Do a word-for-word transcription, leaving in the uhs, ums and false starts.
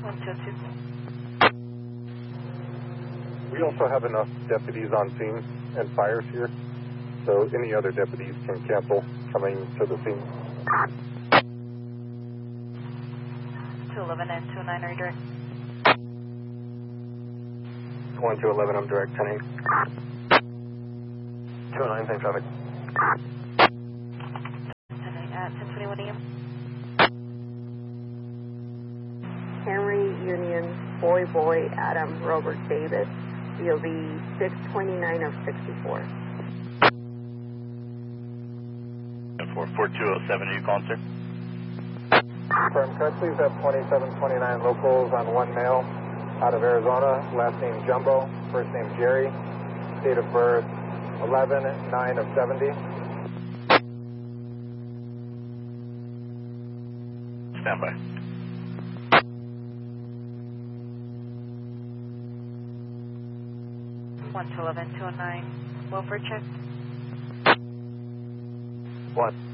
one two two. We also have enough deputies on scene and fires here, so any other deputies can cancel coming to the scene. two eleven and two nine, are you direct? one two eleven, I'm direct, ten eight. two oh nine, same traffic. ten eight at ten twenty-one A M. Henry Union, Boy Boy, Adam, Robert, David, V O B six twenty-nine of sixty-four. four four two oh seven, are you calling, sir? Firm, can I please have twenty-seven twenty-nine locals on one male out of Arizona, last name Jumbo, first name Jerry, date of birth eleven nine of seventy. Stand by. one two eleven two oh nine, welfare check. What?